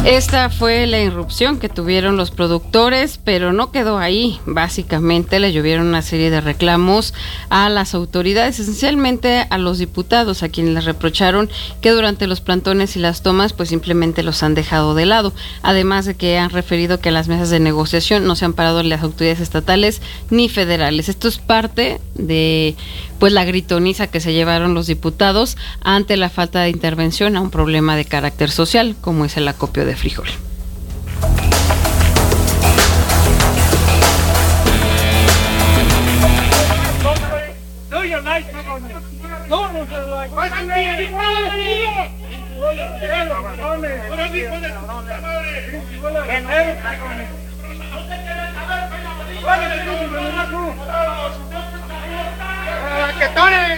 Esta fue la irrupción que tuvieron los productores, pero no quedó ahí. Básicamente le llovieron una serie de reclamos a las autoridades, esencialmente a los diputados, a quienes les reprocharon que durante los plantones y las tomas pues simplemente los han dejado de lado. Además de que han referido que las mesas de negociación no se han parado en las autoridades estatales ni federales. Esto es parte de pues la gritoniza que se llevaron los diputados ante la falta de intervención a un problema de carácter social, como es el acopio de frijol. ¡Raquetones!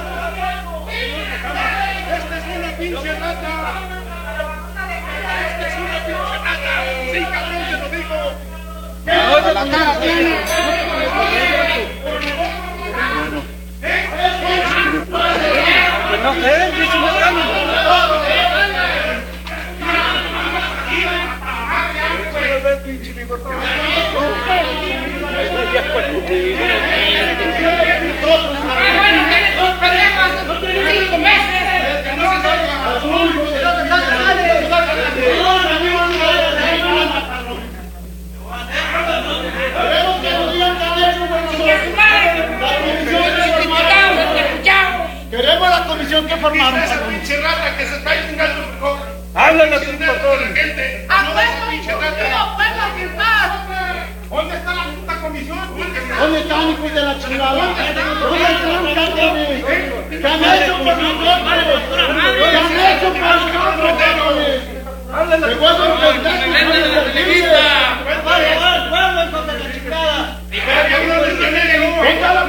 ¡Esta es una pinche rata! ¡Esta es una pinche rata! ¡Sí, cabrón, te lo digo! ¡La cara tiene! ¡No sé! Queremos la comisión que formamos. Esa pinche rata que se está chingando. Háblale a tu pastor. ¿Dónde está la puta comisión? ¿Dónde están, hijos de la chingada? ¿Dónde están, cabrones? ¿Qué han hecho por nosotros? ¿Qué han hecho por nosotros, cabrones? ¡Háblale a tu pastor! ¡Venga la